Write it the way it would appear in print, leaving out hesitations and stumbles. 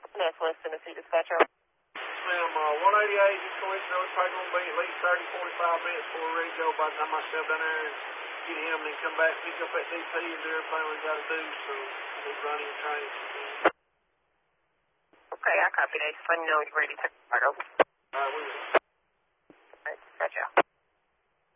Northwest Tennessee Dispatcher. Ma'am, 188, just going to let you know it's probably going to be at least 30, 45 minutes before we're ready to go by the time I step down there and get him and then come back, pick up that DP and do everything we got to do. So he's running and training. Okay, I copy that. Just let me know when you're ready to start over. All right, we will.